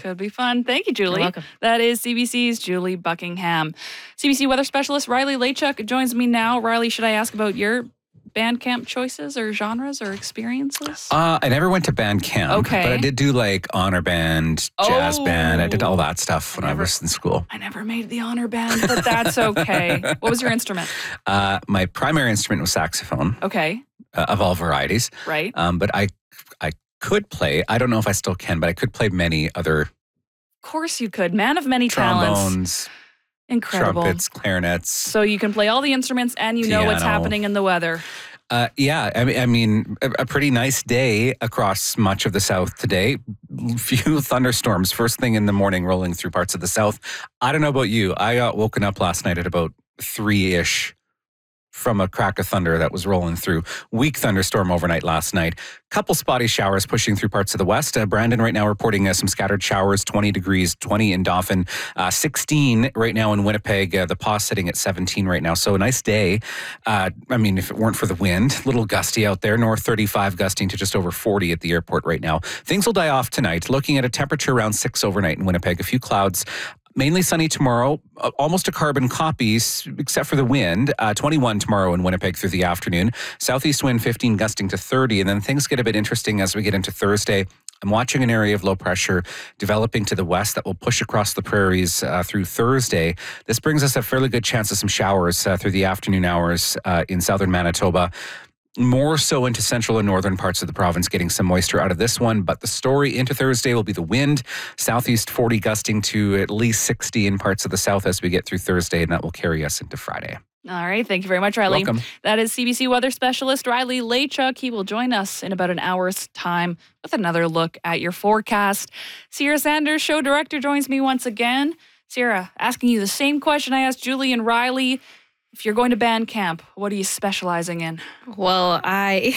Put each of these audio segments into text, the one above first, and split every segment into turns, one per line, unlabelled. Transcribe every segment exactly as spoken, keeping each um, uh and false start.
Could be fun. Thank you, Julie.
You're welcome.
That is C B C's Julie Buckingham. C B C weather specialist Riley Lachuk joins me now. Riley, should I ask about your band camp choices or genres or experiences?
Uh, I never went to band camp,
Okay.
but I did do like honor band, jazz
Oh.
band. I did all that stuff when I,
never-
was in school.
I never made the honor band, but that's okay. What was your instrument?
Uh, my primary instrument was saxophone
Okay,
uh, of all varieties,
right.
um, but I I could play. I don't know if I still can, but I could play many other
Of course you could. Man of many talents.
trombones,
Incredible.
trumpets, clarinets.
So you can play all the instruments and you know what's
Piano.
happening in the weather.
Uh, yeah, I mean, I mean, a, a pretty nice day across much of the South today. Few thunderstorms first thing in the morning rolling through parts of the South. I don't know about you. I got woken up last night at about three-ish from a crack of thunder that was rolling through. Weak thunderstorm overnight last night. Couple spotty showers pushing through parts of the west. Uh, Brandon right now reporting uh, some scattered showers, twenty degrees, twenty in Dauphin, uh, sixteen right now in Winnipeg. Uh, the Paw sitting at seventeen right now. So a nice day. Uh, I mean, if it weren't for the wind, little gusty out there, north thirty-five gusting to just over forty at the airport right now. Things will die off tonight. Looking at a temperature around six overnight in Winnipeg. A few clouds. Mainly sunny tomorrow, uh, almost a carbon copy, s- except for the wind. Uh, twenty-one tomorrow in Winnipeg through the afternoon. Southeast wind fifteen gusting to thirty. And then things get a bit interesting as we get into Thursday. I'm watching an area of low pressure developing to the west that will push across the prairies uh, through Thursday. This brings us a fairly good chance of some showers uh, through the afternoon hours uh, in southern Manitoba. More so into central and northern parts of the province, getting some moisture out of this one. But the story into Thursday will be the wind. Southeast forty gusting to at least sixty in parts of the south as we get through Thursday, and that will carry us into Friday.
All right. Thank you very much, Riley.
Welcome.
That is C B C weather specialist Riley Lachuk. He will join us in about an hour's time with another look at your forecast. Sierra Sanders, show director, joins me once again. Sierra, asking you the same question I asked Julie and Riley. If you're going to band camp, what are you specializing in?
Well, I...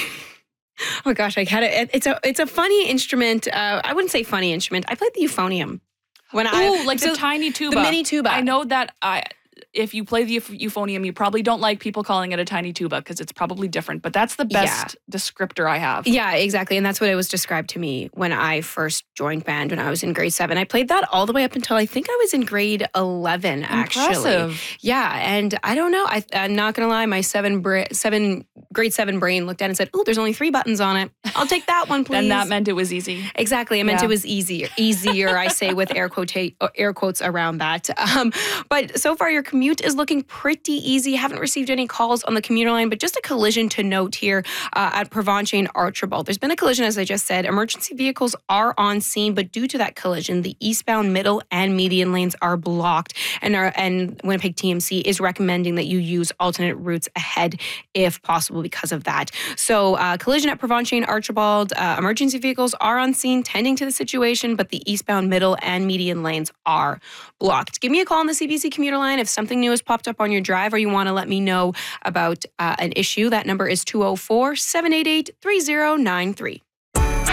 Oh gosh, I had it. It's a it's a funny instrument. Uh, I wouldn't say funny instrument. I played the euphonium when I
Oh, like
so
the tiny tuba.
the mini tuba.
I know that I, if you play the euph- euphonium, you probably don't like people calling it a tiny tuba because it's probably different. But that's the best descriptor I have.
Yeah, exactly. And that's what it was described to me when I first joined band when I was in grade seven. I played that all the way up until I think I was in grade eleven, actually.
Impressive.
Yeah. And I don't know. I, I'm not going to lie. My seven, bra- seven, grade seven brain looked at it and said, oh, there's only three buttons on it. I'll take that one, please.
And that meant it was easy.
Exactly. I meant
Yeah.
it was easier. Easier, I say with air, quota- air quotes around that. Um, but so far, your commute is looking pretty easy. Haven't received any calls on the commuter line, but just a collision to note here uh, at Provencher and Archibald. There's been a collision, as I just said. Emergency vehicles are on scene, but due to that collision, the eastbound middle and median lanes are blocked, and, our, and Winnipeg T M C is recommending that you use alternate routes ahead if possible because of that. So uh, collision at Provencher and Archibald. Uh, emergency vehicles are on scene tending to the situation, but the eastbound middle and median lanes are blocked. Give me a call on the C B C commuter line if something new has popped up on your drive or you want to let me know about uh, an issue. That number is two oh four, seven eight eight, three oh nine three.